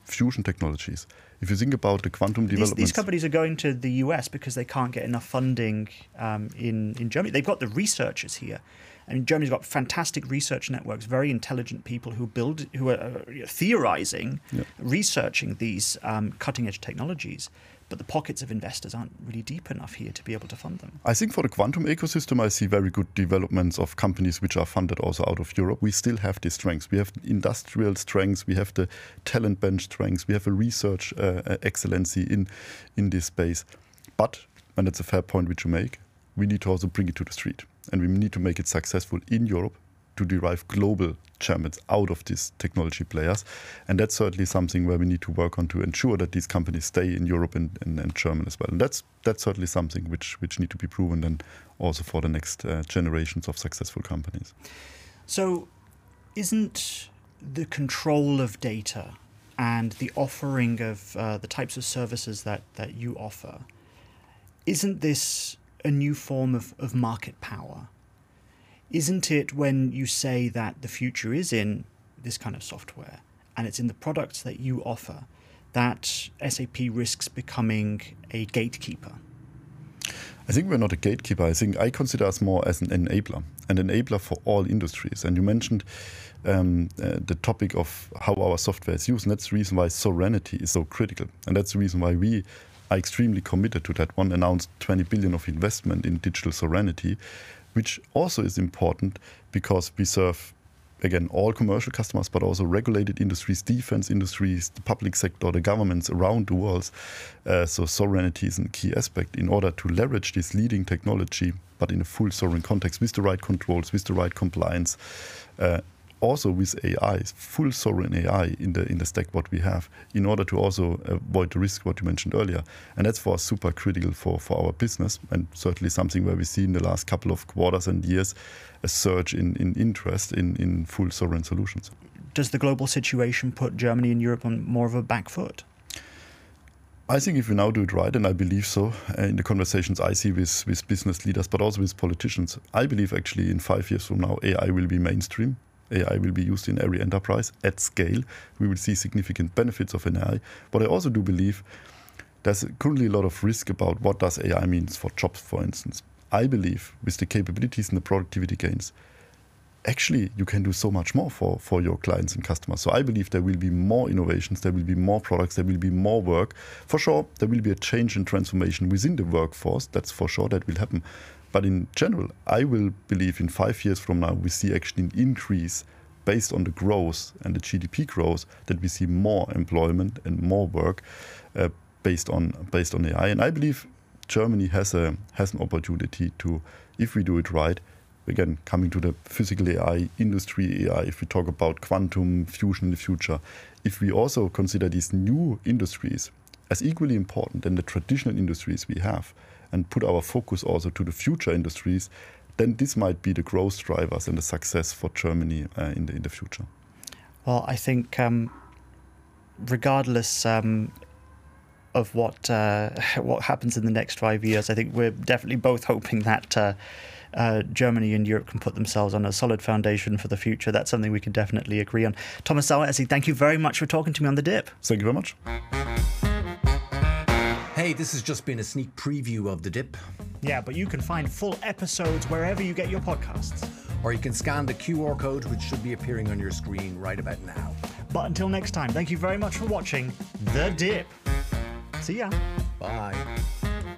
fusion technologies. If you think about the quantum developments... These companies are going to the US because they can't get enough funding in Germany. They've got the researchers here. And Germany's got fantastic research networks, very intelligent people who are theorizing, researching these cutting-edge technologies. But the pockets of investors aren't really deep enough here to be able to fund them. I think for the quantum ecosystem, I see very good developments of companies which are funded also out of Europe. We still have the strengths. We have industrial strengths. We have the talent bench strengths. We have a research excellency in this space. But, and that's a fair point which you make, we need to also bring it to the street. And we need to make it successful in Europe to derive global champions out of these technology players. And that's certainly something where we need to work on to ensure that these companies stay in Europe and Germany as well. And that's certainly something which need to be proven then also for the next generations of successful companies. So isn't the control of data and the offering of the types of services that you offer, isn't this a new form of market power? Isn't it when you say that the future is in this kind of software and it's in the products that you offer that SAP risks becoming a gatekeeper? I think we're not a gatekeeper. I consider us more as an enabler for all industries. And you mentioned the topic of how our software is used, and that's the reason why sovereignty is so critical. And that's the reason why we are extremely committed to that one, announced 20 billion of investment in digital sovereignty, which also is important because we serve, again, all commercial customers, but also regulated industries, defense industries, the public sector, the governments around the world. So sovereignty is a key aspect in order to leverage this leading technology, but in a full sovereign context with the right controls, with the right compliance. Also with AI, full sovereign AI in the stack what we have, in order to also avoid the risk what you mentioned earlier. And that's for us super critical for our business, and certainly something where we see in the last couple of quarters and years a surge in interest in full sovereign solutions. Does the global situation put Germany and Europe on more of a back foot? I think if we now do it right, and I believe so, in the conversations I see with business leaders, but also with politicians, I believe actually in 5 years from now, AI will be mainstream. AI will be used in every enterprise at scale. We will see significant benefits of AI. But I also do believe there's currently a lot of risk about what does AI means for jobs, for instance. I believe with the capabilities and the productivity gains, actually you can do so much more for your clients and customers. So I believe there will be more innovations, there will be more products, there will be more work. For sure, there will be a change and transformation within the workforce. That's for sure, that will happen. But in general, I will believe in 5 years from now, we see actually an increase based on the growth and the GDP growth, that we see more employment and more work based on AI. And I believe Germany has an opportunity to, if we do it right, again, coming to the physical AI, industry AI, if we talk about quantum fusion in the future, if we also consider these new industries as equally important than the traditional industries we have, and put our focus also to the future industries, then this might be the growth drivers and the success for Germany in the future. Well, I think regardless of what happens in the next 5 years, I think we're definitely both hoping that Germany and Europe can put themselves on a solid foundation for the future. That's something we can definitely agree on. Thomas Sauer-Essig, thank you very much for talking to me on The Dip. Thank you very much. Hey, this has just been a sneak preview of The Dip. Yeah, but you can find full episodes wherever you get your podcasts. Or you can scan the QR code, which should be appearing on your screen right about now. But until next time, thank you very much for watching The Dip. See ya. Bye.